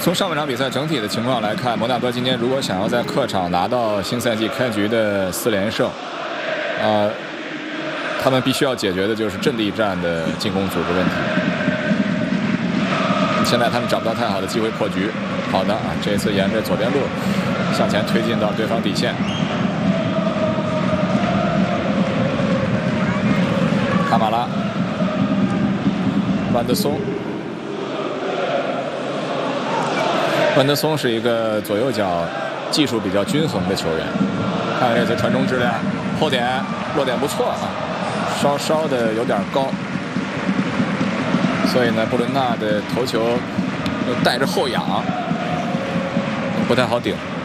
从上半场比赛整体的情况来看，摩纳哥今天如果想要在客场拿到新赛季开局的4连胜，他们必须要解决的就是阵地战的进攻组织问题。现在他们找不到太好的机会破局。好的啊，这次沿着左边路向前推进到对方底线。卡马拉、万德松。万德松是一个左右脚技术比较均衡的球员。看看这次传中质量，后点落点不错啊，稍稍的有点高，所以呢，布伦纳的头球又带着后仰，不太好顶。